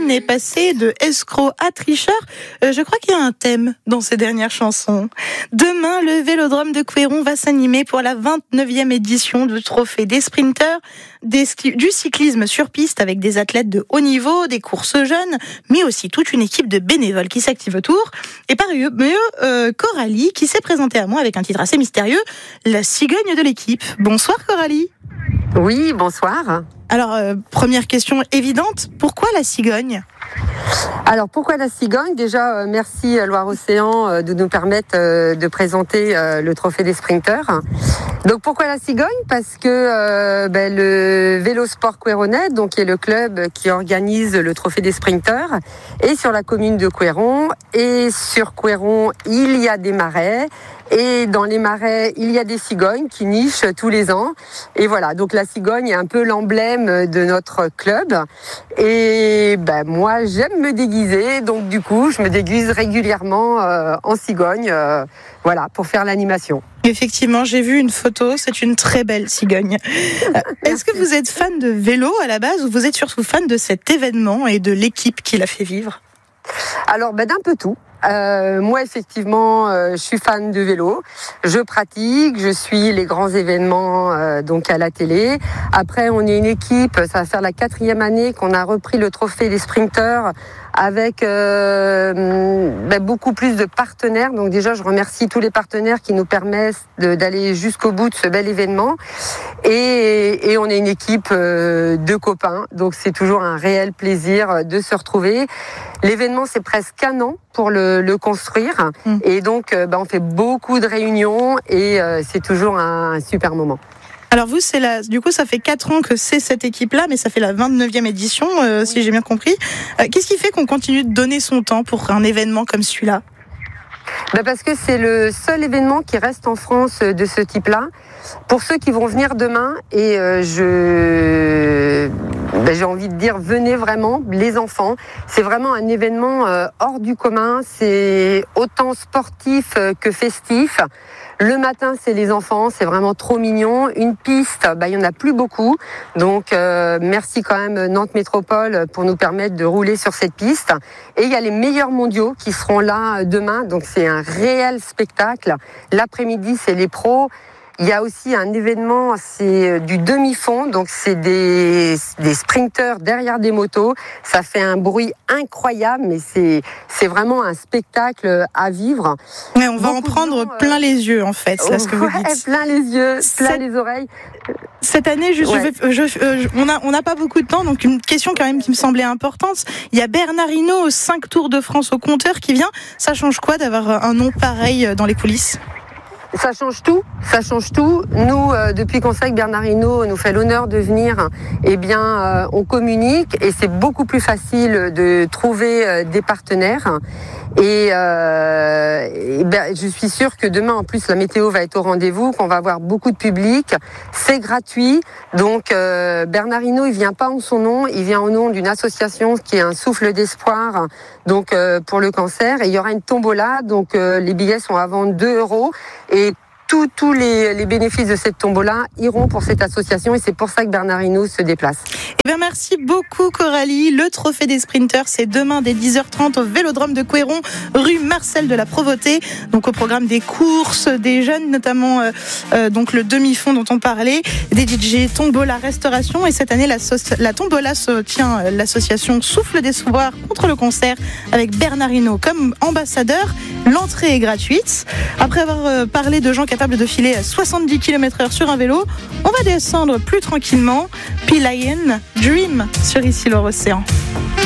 Céline est passée de escroc à tricheur. Je crois qu'il y a un thème dans ces dernières chansons. Demain, le Vélodrome de Couëron va s'animer pour la 29e édition du Trophée des sprinteurs, du cyclisme sur piste avec des athlètes de haut niveau, des courses jeunes, mais aussi toute une équipe de bénévoles qui s'active autour. Et par mieux, Coralie qui s'est présentée à moi avec un titre assez mystérieux, la cigogne de l'équipe. Bonsoir Coralie. Oui, bonsoir. Alors, première question évidente, pourquoi la cigogne ? Alors, pourquoi la cigogne ? Déjà, merci Loire-Océan de nous permettre de présenter le Trophée des sprinteurs. Donc, pourquoi la cigogne ? Parce que le Vélosport Couéronais, donc qui est le club qui organise le Trophée des sprinteurs, est sur la commune de Couëron. Et sur Couëron, il y a des marais. Et dans les marais, il y a des cigognes qui nichent tous les ans. Et voilà, donc la cigogne est un peu l'emblème de notre club. Et moi, j'aime me déguiser. Donc du coup, je me déguise régulièrement en cigogne, pour faire l'animation. Effectivement, j'ai vu une photo, c'est une très belle cigogne. Est-ce que vous êtes fan de vélo à la base ou vous êtes surtout fan de cet événement et de l'équipe qui l'a fait vivre ? Alors, d'un peu tout. Moi, effectivement, je suis fan de vélo. Je pratique, je suis les grands événements donc à la télé. Après, on est une équipe, ça va faire la 4e année qu'on a repris le Trophée des sprinteurs avec beaucoup plus de partenaires. Donc déjà, je remercie tous les partenaires qui nous permettent d'aller jusqu'au bout de ce bel événement. Et on est une équipe de copains, donc c'est toujours un réel plaisir de se retrouver. L'événement, c'est presque un an pour le construire. Et donc, on fait beaucoup de réunions et c'est toujours un super moment. Alors vous, du coup, ça fait 4 ans que c'est cette équipe-là, mais ça fait la 29e édition, si j'ai bien compris. Qu'est-ce qui fait qu'on continue de donner son temps pour un événement comme celui-là ? Parce que c'est le seul événement qui reste en France de ce type-là. Pour ceux qui vont venir demain, et j'ai envie de dire, venez vraiment, les enfants. C'est vraiment un événement hors du commun. C'est autant sportif que festif. Le matin, c'est les enfants, c'est vraiment trop mignon. Une piste, il y en a plus beaucoup. Donc, merci quand même Nantes Métropole pour nous permettre de rouler sur cette piste. Et il y a les meilleurs mondiaux qui seront là demain. Donc, c'est un réel spectacle. L'après-midi, c'est les pros. Il y a aussi un événement, c'est du demi-fond, donc c'est des sprinteurs derrière des motos. Ça fait un bruit incroyable, mais c'est vraiment un spectacle à vivre. Mais on va en prendre plein les yeux, en fait, c'est ce que vous dites. Plein les yeux, plein les oreilles. Cette année, on n'a pas beaucoup de temps, donc une question quand même qui me semblait importante. Il y a Bernard Hinault, 5 Tours de France au compteur qui vient. Ça change quoi d'avoir un nom pareil dans les coulisses ? Ça change tout. Nous, depuis qu'on sait que Bernard Hinault nous fait l'honneur de venir, on communique et c'est beaucoup plus facile de trouver des partenaires. Et je suis sûre que demain, en plus, la météo va être au rendez-vous, qu'on va avoir beaucoup de public. C'est gratuit. Donc, Bernard Hinault, il vient pas en son nom, il vient au nom d'une association qui est un souffle d'espoir, donc pour le cancer. Et il y aura une tombola, donc les billets sont à vendre 2 €. Et tous les bénéfices de cette tombola iront pour cette association et c'est pour ça que Bernard Hinault se déplace. Merci beaucoup Coralie. Le Trophée des sprinteurs, c'est demain dès 10h30 au Vélodrome de Couëron, rue Marcel de la Provôté. Donc au programme des courses, des jeunes, notamment donc le demi-fond dont on parlait, des DJ, tombola, restauration. Et cette année, la tombola soutient l'association Souffle d'espoir contre le cancer avec Bernard Hinault comme ambassadeur. L'entrée est gratuite. Après avoir parlé de gens capables de filer à 70 km/h sur un vélo, on va descendre plus tranquillement. P-Lion, Dream sur Ici Loire-Océan.